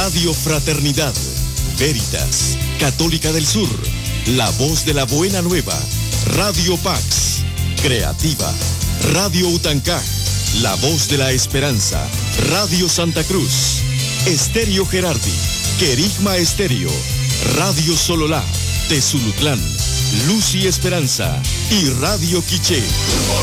Radio Fraternidad, Veritas, Católica del Sur, La Voz de la Buena Nueva, Radio Pax, Creativa, Radio Utancaj, La Voz de la Esperanza, Radio Santa Cruz, Estéreo Gerardi, Querigma Estéreo, Radio Sololá, Tezulutlán, Luz y Esperanza y Radio Quiché.